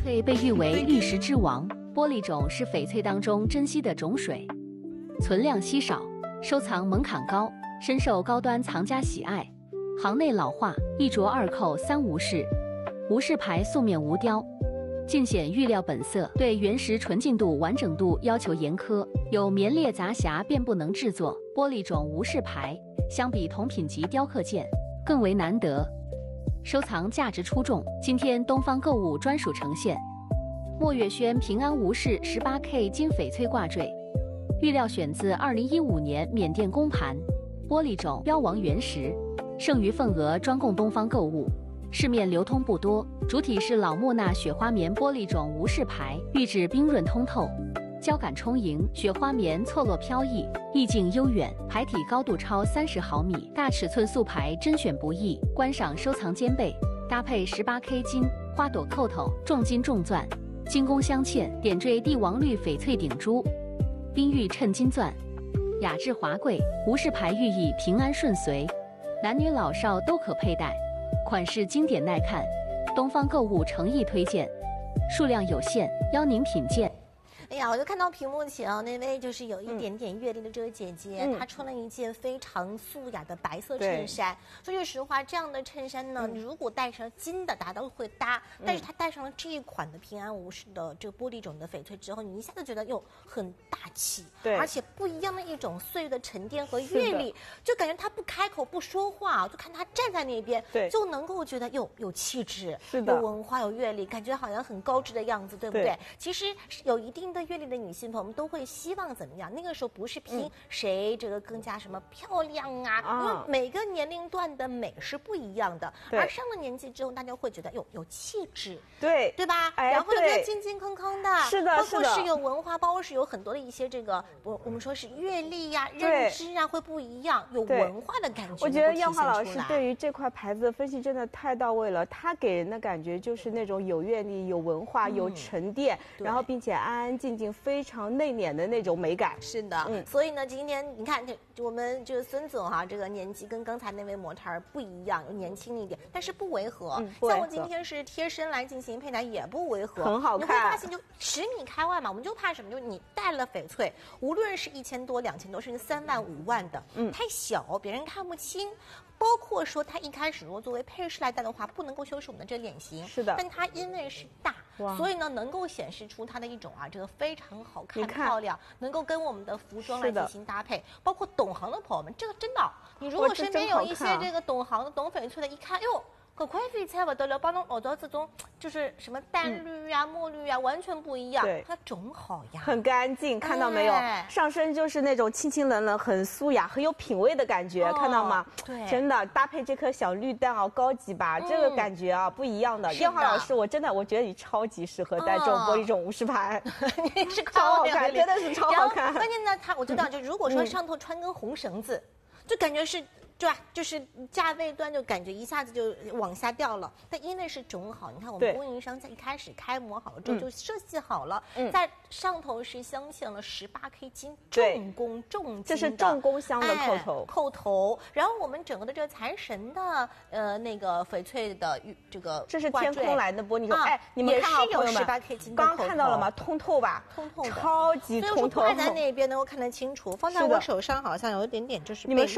翠被誉为玉石之王，玻璃种是翡翠当中珍稀的种水，存量稀少，收藏门槛高，深受高端藏家喜爱。行内老话，一镯二扣三无饰，无饰牌素面无雕，尽显玉料本色，对原石纯净度、完整度要求严苛，有棉裂杂瑕便不能制作。玻璃种无饰牌，相比同品级雕刻件更为难得，收藏价值出众。今天东方购物专属呈现墨月轩平安无饰 18K 金翡翠挂坠，玉料选自2015年缅甸公盘，玻璃种标王原石，剩余份额专供东方购物，市面流通不多。主体是老莫纳雪花棉玻璃种无饰牌，玉质冰润通透，胶感充盈，雪花棉错落飘逸，意境悠远。牌体高度超30毫米，大尺寸素牌甄选不易，观赏收藏兼备。搭配 18K 金花朵扣头，重金重钻，金工镶嵌，点缀帝王绿翡翠顶珠，冰玉衬金钻，雅致华贵。无饰牌寓意平安顺遂，男女老少都可佩戴，款式经典耐看。东方购物诚意推荐，数量有限，邀您品鉴。 哎呀，我就看到屏幕前啊，那位就是有一点点阅历的这个姐姐，她穿了一件非常素雅的白色衬衫。说句实话，这样的衬衫呢，你如果戴上金的，大家都会搭。但是她戴上了这一款的平安无饰的这个玻璃种的翡翠之后，你一下子觉得哟很大气，对，而且不一样的一种岁月的沉淀和阅历，就感觉她不开口不说话，就看她站在那边，对，就能够觉得有气质，是的，有文化有阅历，感觉好像很高知的样子，对不对？其实有一定的阅历的女性朋友们都会希望怎么样？那个时候不是拼谁这个更加什么漂亮啊，因为每个年龄段的美是不一样的。而上了年纪之后，大家会觉得有气质，对吧？然后又健健康康的，是的，包括是有文化，包括是有很多的一些这个我们说是阅历呀、认知啊会不一样，有文化的感觉。 我觉得耀华老师对于这块牌子的分析真的太到位了，他给人的感觉就是那种有阅历、有文化、有沉淀，然后并且安安静静。非常内敛的那种美感， 是的，所以呢，今天你看，我们这个孙总哈，这个年纪跟刚才那位模特儿不一样，年轻一点，但是不违和。像我今天是贴身来进行佩戴，也不违和， 很好看。 你会发现，就10米开外嘛，我们就怕什么？就你戴了翡翠，无论是1000多、2000多，甚至3万、5万的，太小，别人看不清。包括说它一开始如果作为配饰来戴的话，不能够修饰我们的这个脸型，是的。但它因为是大，所以呢能够显示出它的一种这个非常好看漂亮，能够跟我们的服装来进行搭配。包括懂行的朋友们，这个真的，你如果身边有一些这个懂行的、懂翡翠的，一看，哟。搿块翡翠不得了，帮侬学到这种就是什么淡绿呀、墨绿呀，完全不一样。对，它种好呀， 很干净，看到没有？上身就是那种清清冷冷、很素雅、很有品味的感觉，看到吗？对，真的搭配这颗小绿蛋高级吧？这个感觉不一样的。耀华老师，我觉得你超级适合戴这种玻璃种无饰牌， 你是超好看，真的是超好看。 关键呢，我知道，就如果说上头穿根红绳子，就感觉是。对吧？就是价位端就感觉一下子就往下掉了，但因为是种好，你看我们供应商在一开始开模好了之后就设计好了，在上头是镶嵌了18K 金，重工重金的， 这是重工镶的扣头，然后我们整个的这个财神的那个翡翠的这是天空来的玻璃种，你们看到朋友们 18K 金刚看到了吗？通透吧， 通透的， 超级通透， 放在那边能够看得清楚，放在我手上好像有一点点就是你们